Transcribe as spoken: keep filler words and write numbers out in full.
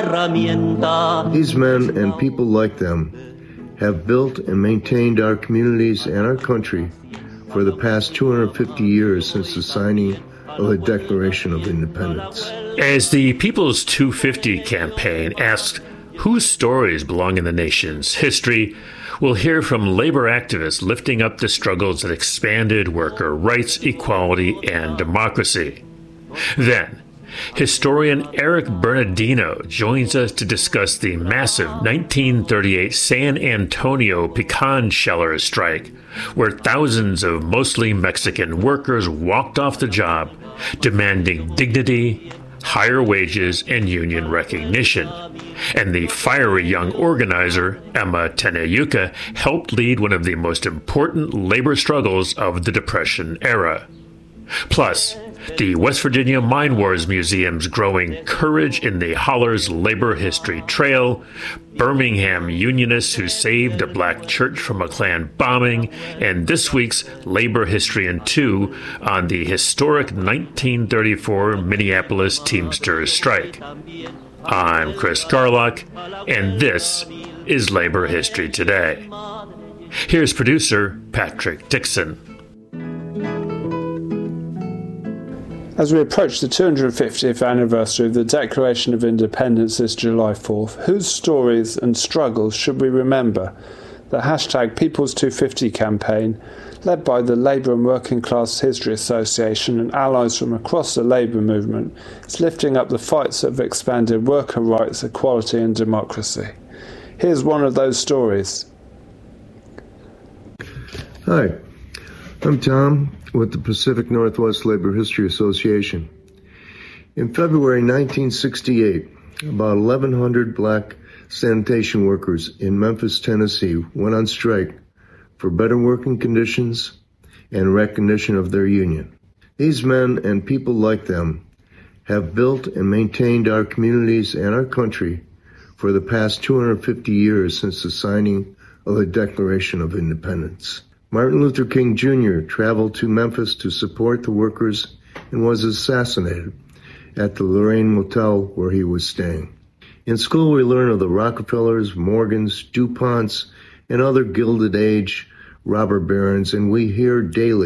herramienta. These men and people like them have built and maintained our communities and our country for the past two hundred fifty years since the signing of the Declaration of Independence. As the People's two fifty campaign asks whose stories belong in the nation's history, we'll hear from labor activists lifting up the struggles that expanded worker rights, equality, and democracy. Then, historian Eric Bernardino joins us to discuss the massive nineteen thirty-eight San Antonio pecan sheller strike, where thousands of mostly Mexican workers walked off the job, demanding dignity, higher wages, and union recognition. And the fiery young organizer, Emma Tenayuca, helped lead one of the most important labor struggles of the Depression era. Plus, the West Virginia Mine Wars Museum's growing Courage in the Hollers Labor History Trail, Birmingham unionists who saved a black church from a Klan bombing, and this week's Labor History in Two on the historic nineteen thirty-four Minneapolis Teamsters strike. I'm Chris Garlock, and this is Labor History Today. Here's producer Patrick Dixon. As we approach the two hundred fiftieth anniversary of the Declaration of Independence this July fourth, whose stories and struggles should we remember? The hashtag People's two fifty campaign, led by the Labour and Working Class History Association and allies from across the labour movement, is lifting up the fights that have expanded worker rights, equality and democracy. Here's one of those stories. Hi, I'm Tom with the Pacific Northwest Labor History Association. In February nineteen sixty-eight, about eleven hundred black sanitation workers in Memphis, Tennessee went on strike for better working conditions and recognition of their union. These men and people like them have built and maintained our communities and our country for the past two hundred fifty years since the signing of the Declaration of Independence. Martin Luther King Junior traveled to Memphis to support the workers and was assassinated at the Lorraine Motel where he was staying. In school, we learn of the Rockefellers, Morgans, DuPonts, and other Gilded Age robber barons, and we hear daily